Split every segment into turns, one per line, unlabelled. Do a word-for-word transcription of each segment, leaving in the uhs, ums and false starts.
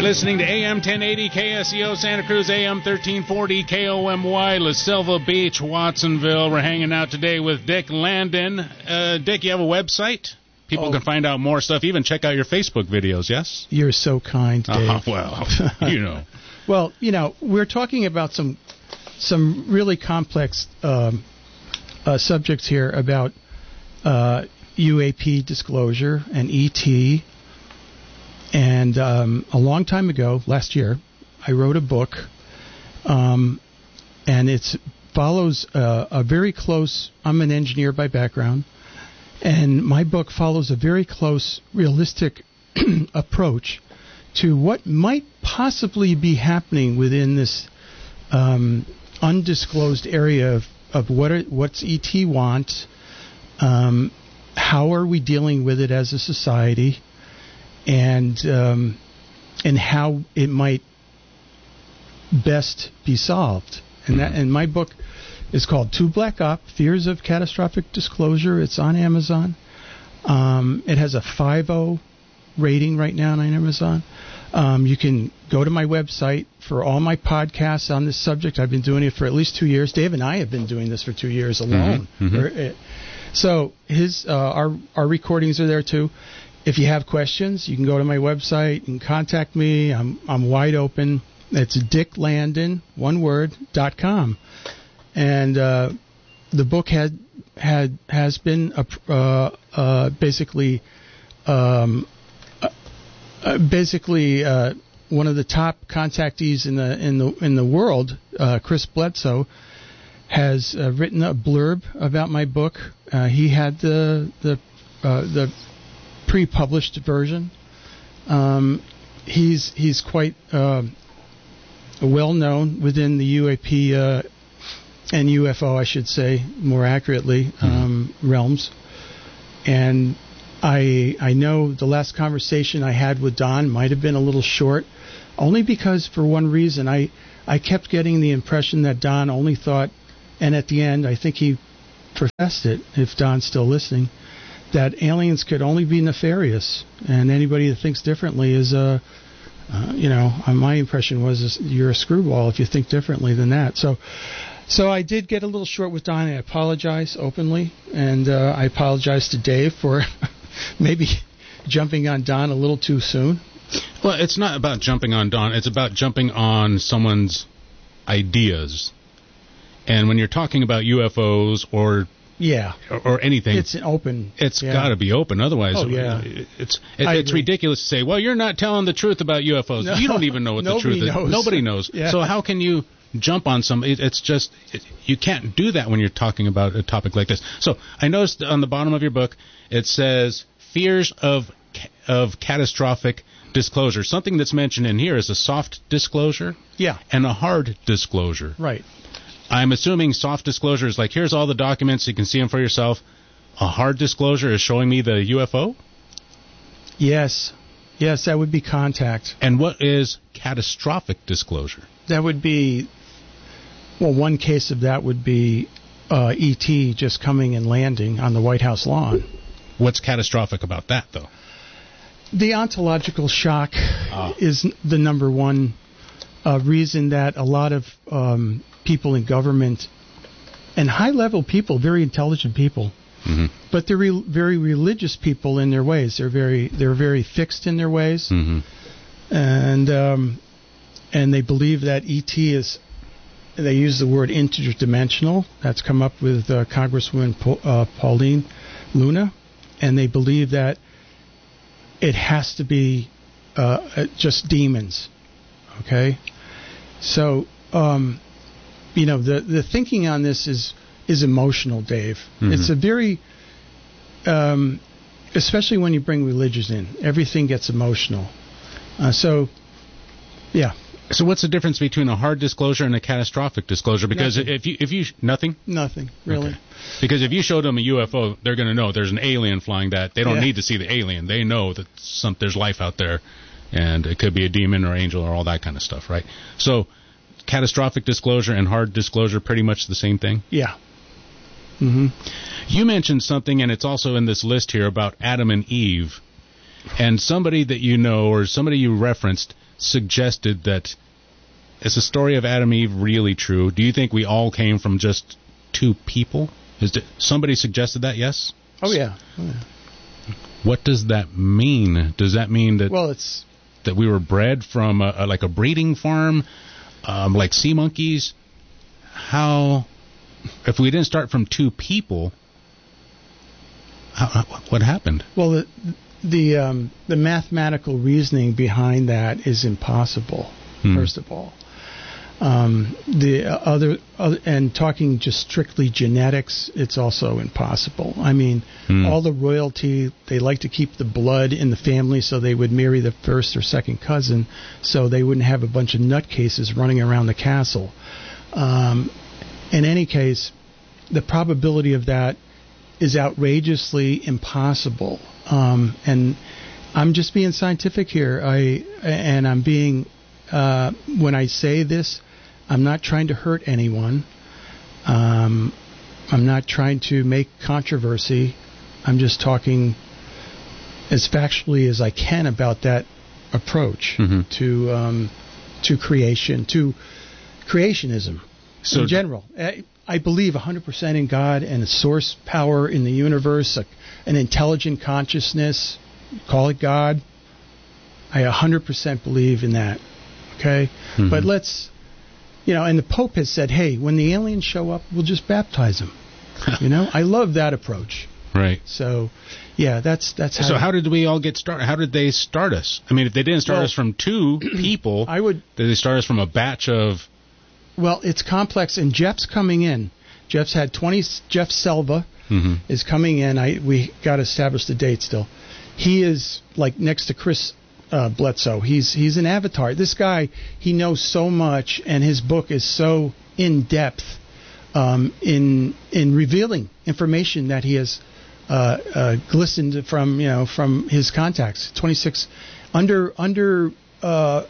listening to A M ten eighty K S E O Santa Cruz, A M thirteen forty K O M Y La Selva Beach, Watsonville. We're hanging out today with Dick Landon. Uh, Dick, you have a website? People oh. can find out more stuff, even check out your Facebook videos, yes?
You're so kind, Dave.
Uh, well, you know.
Well, you know, we're talking about some some really complex um, uh, subjects here about uh, U A P disclosure and E T. And um, a long time ago, last year, I wrote a book, um, and it follows uh, a very close, I'm an engineer by background, and my book follows a very close, realistic approach to what might possibly be happening within this um, undisclosed area of, of what are, what's E T want, um, how are we dealing with it as a society, and um, and how it might best be solved. And that, and my book is called Two Black Op, Fears of Catastrophic Disclosure. It's on Amazon. Um, it has a five point oh rating right now on Amazon. Um, you can go to my website for all my podcasts on this subject. I've been doing it for at least two years. Dave and I have been doing this for two years alone. Mm-hmm. Mm-hmm. So his uh, our our recordings are there too. If you have questions, you can go to my website and contact me. I'm I'm wide open. It's Dick Landon, one word, dot com. And uh, the book had had has been uh, uh, basically um, uh, basically uh, one of the top contactees in the in the in the world, uh, Chris Bledsoe, has uh, written a blurb about my book. Uh, he had the the uh, the pre-published version. Um, he's he's quite uh, well known within the U A P uh, and U F O, I should say, more accurately, um, mm-hmm. realms. And I I know the last conversation I had with Don might have been a little short, only because for one reason I I kept getting the impression that Don only thought, and at the end I think he professed it, if Don's still listening, that aliens could only be nefarious, and anybody that thinks differently is a, uh, you know, my impression was is you're a screwball if you think differently than that. So, so I did get a little short with Don. I apologize openly, and uh, I apologize to Dave for maybe jumping on Don a little too soon.
Well, it's not about jumping on Don. It's about jumping on someone's ideas. And when you're talking about U F Os or
Yeah,
or, or anything,
it's open.
It's
yeah.
got to be open. Otherwise,
oh, yeah.
it's it, it's ridiculous to say, well, you're not telling the truth about U F Os.
No,
you don't even know what the truth
knows.
is. Nobody knows.
Yeah.
So how can you jump on some? It, it's just it, you can't do that when you're talking about a topic like this. So I noticed on the bottom of your book it says fears of of catastrophic disclosure. Something that's mentioned in here is a soft disclosure,
yeah,
and a hard disclosure,
right.
I'm assuming soft disclosure is like, here's all the documents, you can see them for yourself. A hard disclosure is showing me the U F O?
Yes. Yes, that would be contact.
And what is catastrophic disclosure?
That would be, well, one case of that would be uh, E T just coming and landing on the White House lawn.
What's catastrophic about that, though?
The ontological shock ah. is the number one uh, reason that a lot of um, people in government and high-level people, very intelligent people, mm-hmm. but they're re- very religious people in their ways. They're very they're very fixed in their ways,
mm-hmm.
and um, and they believe that E T is. They use the word interdimensional. That's come up with uh, Congresswoman pa- uh, Pauline Luna, and they believe that it has to be uh, just demons. Okay, so. Um, You know, the, the thinking on this is is emotional, Dave. Mm-hmm. It's a very, um, especially when you bring religion in, everything gets emotional. Uh, so, yeah.
So what's the difference between a hard disclosure and a catastrophic disclosure? Because
nothing.
if you if you nothing,
nothing really.
Okay. Because if you showed them a U F O, they're going to know there's an alien flying that. They don't
yeah.
need to see the alien. They know that some there's life out there, and it could be a demon or angel or all that kind of stuff, right? So. Catastrophic disclosure and hard disclosure, pretty much the same thing?
Yeah. Mm-hmm.
You mentioned something, and it's also in this list here, about Adam and Eve. and somebody that you know or somebody you referenced suggested that is the story of Adam and Eve really true? Do you think we all came from just two people? Is it, somebody suggested that? Yes.
Oh yeah. Oh, yeah.
What does that mean? Does that mean that
well, it's
that we were bred from a, a, like a breeding farm, um, like sea monkeys? How, if we didn't start from two people, how, what happened?
Well, the the, um, the mathematical reasoning behind that is impossible. Hmm. First of all, um, the other, other and talking just strictly genetics, it's also impossible. I mean, hmm. all the royalty, they like to keep the blood in the family, so they would marry the first or second cousin, so they wouldn't have a bunch of nutcases running around the castle. Um, in any case, the probability of that is outrageously impossible. Um, and I'm just being scientific here. I and I'm being uh, when I say this, I'm not trying to hurt anyone. Um, I'm not trying to make controversy. I'm just talking as factually as I can about that approach mm-hmm. to um, to creation, to creationism so in general. I, I believe one hundred percent in God and a source power in the universe, a, an intelligent consciousness, call it God. I one hundred percent believe in that, okay? Mm-hmm. But let's, you know, and the Pope has said, hey, when the aliens show up, we'll just baptize them. You know, I love that approach.
Right.
So, yeah, that's that's how.
So how did we all get started? How did they start us? I mean, if they didn't start well, us from two people,
I would.
Did they start us from a batch of?
Well, it's complex, and Jeff's coming in. Jeff's had twenty. Jeff Selva mm-hmm. is coming in. I we got to establish the date still. He is like next to Chris uh, Bledsoe. He's he's an avatar. This guy, he knows so much, and his book is so in depth um, in in revealing information that he has uh, uh, glistened from you know from his contacts. twenty-six under under uh,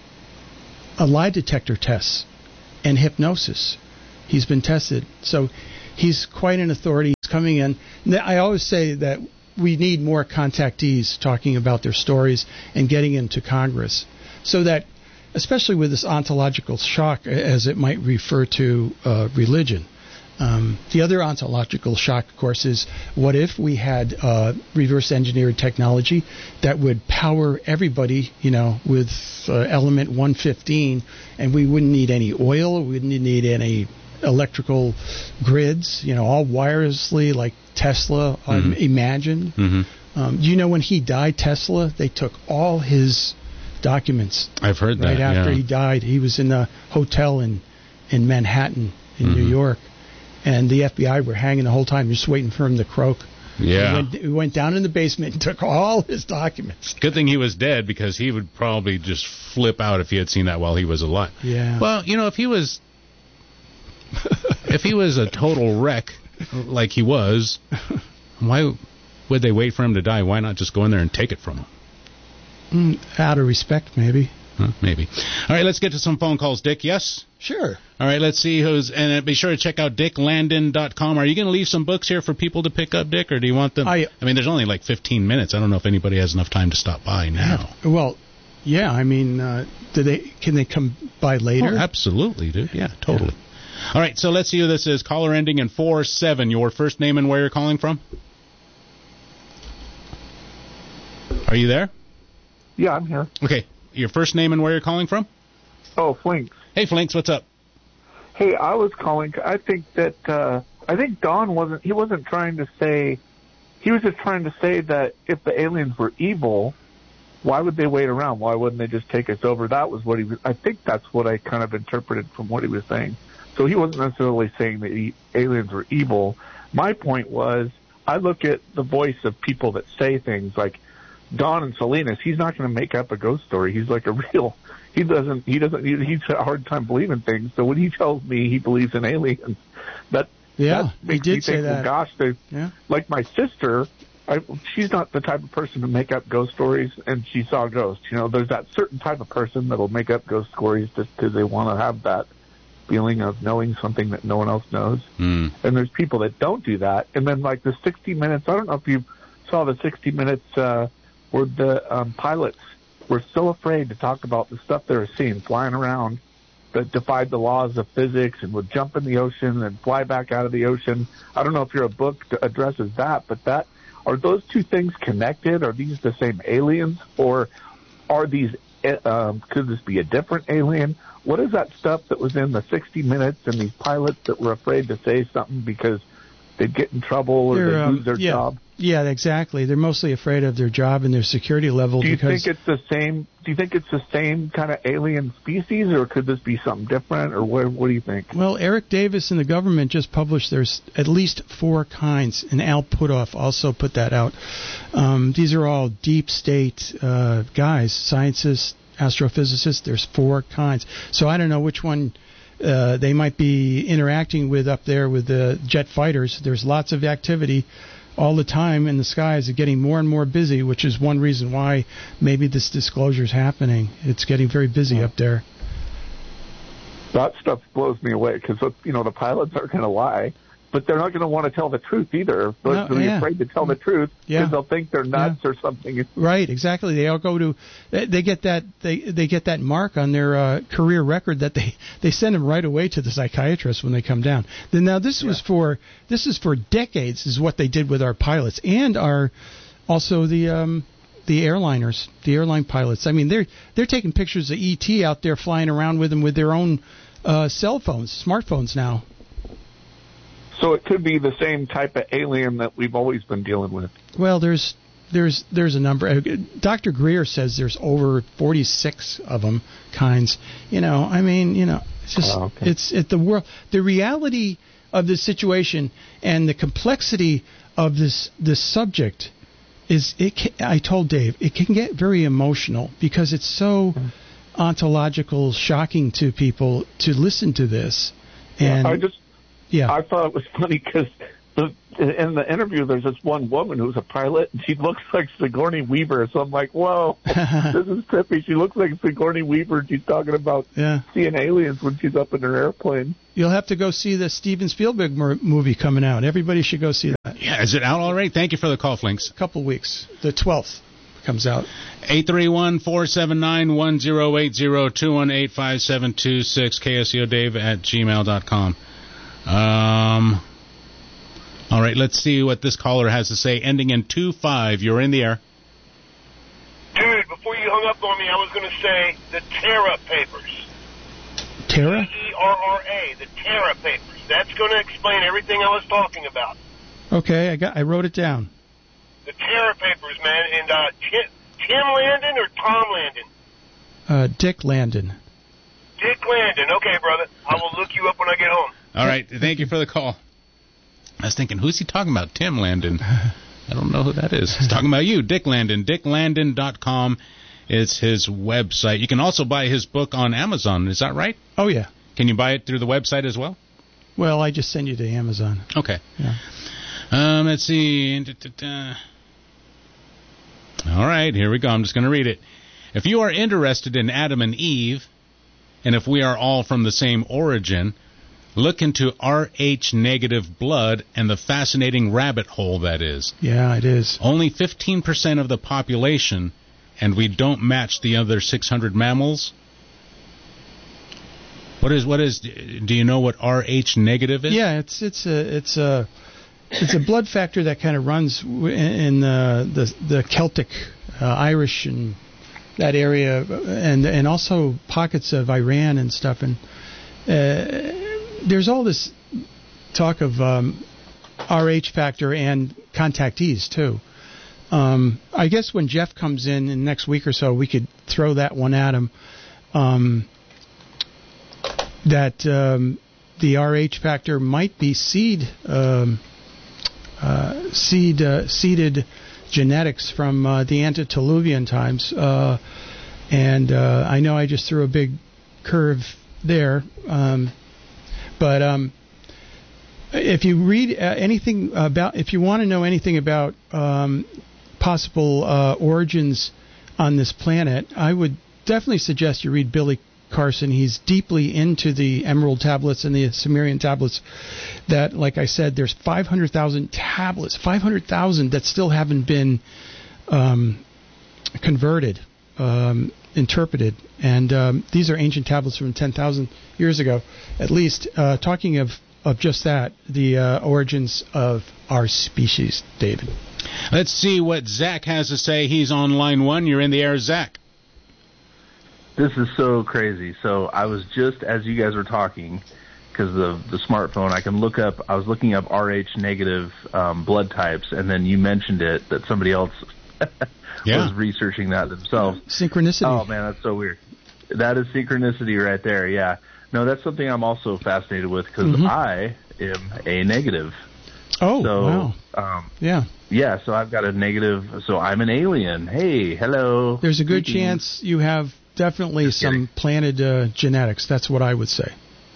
a lie detector tests and hypnosis. He's been tested. So he's quite an authority. He's coming in. I always say that we need more contactees talking about their stories and getting into Congress so that, especially with this ontological shock, as it might refer to uh, religion. Um, the other ontological shock, of course, is what if we had uh, reverse engineered technology that would power everybody, you know, with uh, element one fifteen, and we wouldn't need any oil, we wouldn't need any electrical grids, you know, all wirelessly like Tesla mm-hmm. imagined. Mm-hmm. Um, do you know when he died, Tesla, they took all his documents.
I've heard
right
that.
Right after
yeah.
he died, he was in a hotel in, in Manhattan, in mm-hmm. New York. And the F B I were hanging the whole time, just waiting for him to croak.
Yeah.
He went, he went down in the basement and took all his documents.
Good thing he was dead, because he would probably just flip out if he had seen that while he was alive.
Yeah.
Well, you know, if he was, if he was a total wreck like he was, why would they wait for him to die? Why not just go in there and take it from him?
Mm, out of respect, maybe.
Huh, maybe. All right, let's get to some phone calls, Dick. Yes?
Sure.
All right, let's see who's... And be sure to check out dick landon dot com. Are you going to leave some books here for people to pick up, Dick, or do you want them... I, I mean, there's only like fifteen minutes. I don't know if anybody has enough time to stop by now.
Yeah, well, yeah, I mean, uh, do they? Can they come by later?
Oh, absolutely, dude. Yeah, totally. Yeah. All right, so let's see who this is. Caller ending in four seven. Your first name and where you're calling from? Are you there?
Yeah, I'm here.
Okay. Your first name and where you're calling from?
Oh, Flinks.
Hey, Flinks, what's up?
Hey, I was calling. I think that uh, I think Don wasn't. He wasn't trying to say. He was just trying to say that if the aliens were evil, why would they wait around? Why wouldn't they just take us over? That was what he was. I think that's what I kind of interpreted from what he was saying. So he wasn't necessarily saying that he, aliens were evil. My point was, I look at the voice of people that say things like Don and Salinas. He's not going to make up a ghost story. He's like a real. He doesn't. He doesn't. He, he's had a hard time believing things. So when he tells me he believes in aliens, that
yeah,
that makes
he did
me
say
think,
that.
well, gosh, they
yeah.
like my sister. I, she's not the type of person to make up ghost stories, and she saw ghosts. You know, there's that certain type of person that'll make up ghost stories just because they want to have that feeling of knowing something that no one else knows.
Mm.
And there's people that don't do that. And then like the sixty minutes. I don't know if you saw the sixty minutes. Uh, where the um, pilots were so afraid to talk about the stuff they were seeing flying around that defied the laws of physics and would jump in the ocean and fly back out of the ocean. I don't know if your book addresses that, but that are those two things connected? Are these the same aliens, or are these? Um, could this be a different alien? What is that stuff that was in the sixty minutes and these pilots that were afraid to say something because they'd get in trouble or
They're,
they'd
um,
lose their
yeah.
job?
Yeah, exactly. They're mostly afraid of their job and their security level.
Do you
because
think it's the same? Do you think it's the same kind of alien species, or could this be something different? Or what? What do you think?
Well, Eric Davis and the government just published there's at least four kinds, and Al Puthoff also put that out. Um, these are all deep state uh, guys, scientists, astrophysicists. There's four kinds. So I don't know which one uh, they might be interacting with up there with the jet fighters. There's lots of activity all the time in the skies. Are getting more and more busy, which is one reason why maybe this disclosure is happening. It's getting very busy up there.
That stuff blows me away because, you know, the pilots aren't going to lie, but they're not going to want to tell the truth either. But
No,
they'll be
yeah.
afraid to tell the truth because
Yeah.
they'll think they're nuts or something.
Right, exactly. They all go to, they they get that they they get that mark on their uh, career record that they they send them right away to the psychiatrist when they come down. Then now this was for this is for decades is what they did with our pilots and our also the um the airliners, the airline pilots. I mean, they're they're taking pictures of E T out there flying around with them with their own uh, cell phones, smartphones now.
So it could be the same type of alien that we've always been dealing with.
Well, there's there's there's a number. Uh, Doctor Greer says there's over forty-six of them kinds. You know, I mean, you know, it's just
Oh, okay.
it's it the world, the reality of the situation and the complexity of this this subject is. It can, I told Dave it can get very emotional because it's so ontological, shocking to people to listen to this. And
I just
yeah.
I thought it was funny because the, in the interview there's this one woman who's a pilot and she looks like Sigourney Weaver. So I'm like, whoa, this is trippy. She looks like Sigourney Weaver. And she's talking about
Yeah.
seeing aliens when she's up in her airplane.
You'll have to go see the Steven Spielberg mer- movie coming out. Everybody should go see that.
Yeah, is it out already? Thank you for the call, Flinks.
A couple weeks. The twelfth comes out.
eight three one, four seven nine, one zero eight zero, two one eight, five seven two six, K S E O Dave at gmail dot com. Um, all right, let's see what this caller has to say. Ending in two five. You're in the air.
Dude, before you hung up on me, I was going to say the Terra Papers.
Terra?
T E R R A, the Terra Papers. That's going to explain everything I was talking about.
Okay, I got. I wrote it down.
The Terra Papers, man. And uh, Tim, Tim Landon or Tom Landon?
Uh, Dick Landon.
Dick Landon. Okay, brother. I will look you up when I get home.
All right, thank you for the call. I was thinking, who's he talking about? Tim Landon. I don't know who that is. He's talking about you, Dick Landon. dick landon dot com is his website. You can also buy his book on Amazon. Is that right?
Oh, yeah.
Can you buy it through the website as well?
Well, I just send you to Amazon.
Okay.
Yeah.
Um, let's see. All right, here we go. I'm just going to read it. If you are interested in Adam and Eve, and if we are all from the same origin, look into R H negative blood and the fascinating rabbit hole that is.
Yeah, it is.
Only fifteen percent of the population, and we don't match the other six hundred mammals. What is, what is, do you know what R H negative is?
Yeah, it's it's a it's a it's a blood factor that kind of runs w- in uh, the the Celtic, uh, Irish, and that area, and and also pockets of Iran and stuff. And uh, there's all this talk of um, R H factor and contactees too. Um, I guess when Jeff comes in in the next week or so, we could throw that one at him. Um, that um, the R H factor might be seed um, uh, seed uh, seeded genetics from uh, the antediluvian times, uh, and uh, I know I just threw a big curve there, um, but um, if you read uh, anything about, if you want to know anything about um, possible uh, origins on this planet, I would definitely suggest you read Billy Carson. He's deeply into the Emerald tablets and the Sumerian tablets that, like I said, there's five hundred thousand tablets, five hundred thousand that still haven't been um, converted, um, interpreted, and um, these are ancient tablets from ten thousand years ago, at least, uh, talking of, of just that, the uh, origins of our species, David.
Let's see what Zach has to say. He's on line one. You're in the air, Zach.
This is so crazy. So I was just, as you guys were talking, because of the smartphone, I can look up, I was looking up R H negative um, blood types, and then you mentioned it, that somebody else
yeah.
was researching that themselves.
Synchronicity.
Oh, man, that's so weird. That is synchronicity right there, yeah. No, that's something I'm also fascinated with, because mm-hmm. I am A negative.
Oh,
so,
wow.
Um,
yeah.
Yeah, so I've got a negative, so I'm an alien. Hey, hello.
There's a good
Speaking.
chance you have definitely
Just
some
kidding.
planted uh, genetics. That's what I would say.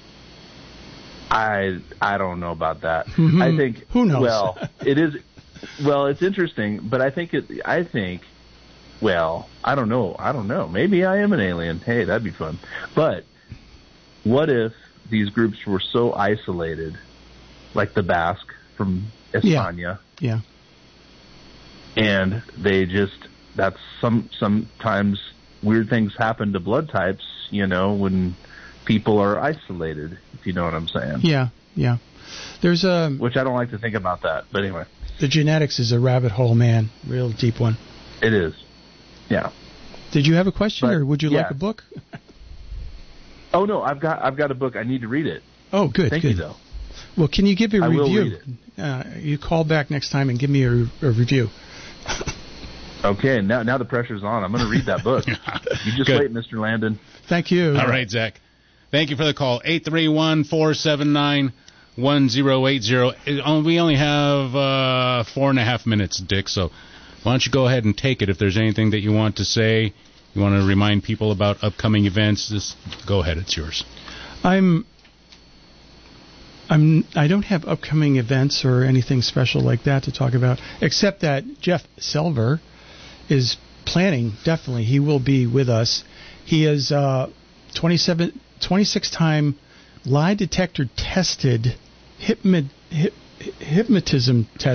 I I don't know about that.
Mm-hmm.
I think
who knows.
Well, it is. Well, it's interesting, but I think it. I think. Well, I don't know. I don't know. Maybe I am an alien. Hey, that'd be fun. But what if these groups were so isolated, like the Basque from España?
Yeah. yeah.
And they just. That's some sometimes weird things happen to blood types. You know, when people are isolated, if you know what I'm saying.
Yeah, yeah. There's a...
Which I don't like to think about that, but anyway.
The genetics is a rabbit hole, man. Real deep one.
It is. Yeah.
Did you have a question,
but,
or would you
yeah.
like a book?
Oh, no, I've got I've got a book. I need to read it.
Oh, good,
Thank
good.
you, though.
Well, can you give me a
I
review?
will read it.
Uh, you call back next time and give me a, a review.
Okay, now now the pressure's on. I'm going to read that book. You just
Good.
wait, Mister Landon.
Thank you.
All right, Zach. Thank you for the call. eight three one, four seven nine, one zero eight zero. We only have uh, four and a half minutes, Dick, so why don't you go ahead and take it. If there's anything that you want to say, you want to remind people about upcoming events, just go ahead. It's yours.
I'm... I'm, I don't have upcoming events or anything special like that to talk about, except that Jeff Selver is planning, definitely, he will be with us. He is uh, twenty-seven, twenty-six-time lie detector tested hypno, hyp, hypnotism test.